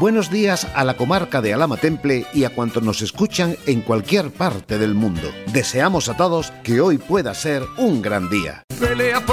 Buenos días a la comarca de Alhama Temple y a cuantos nos escuchan en cualquier parte del mundo. Deseamos a todos que hoy pueda ser un gran día. Pelea